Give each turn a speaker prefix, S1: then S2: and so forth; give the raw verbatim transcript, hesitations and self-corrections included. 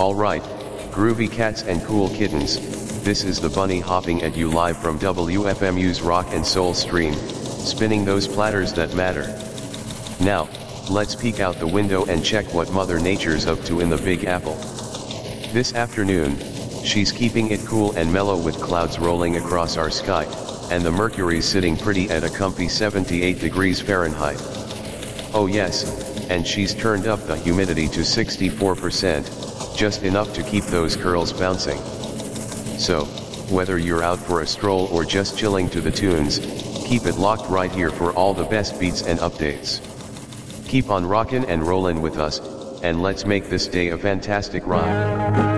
S1: Alright, groovy cats and cool kittens, this is the bunny hopping at you live from W F M U's Rock and Soul stream, spinning those platters that matter. Now, let's peek out the window and check what Mother Nature's up to in the Big Apple. This afternoon, she's keeping it cool and mellow with clouds rolling across our sky, and the mercury's sitting pretty at a comfy seventy-eight degrees Fahrenheit. Oh yes, and she's turned up the humidity to sixty-four percent, just enough to keep those curls bouncing. So, whether you're out for a stroll or just chilling to the tunes, keep it locked right here for all the best beats and updates. Keep on rockin' and rollin' with us, and let's make this day a fantastic ride.